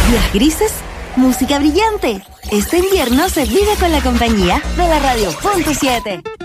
Días grises, música brillante. Este invierno se vive con la compañía de la Radio Punto 7.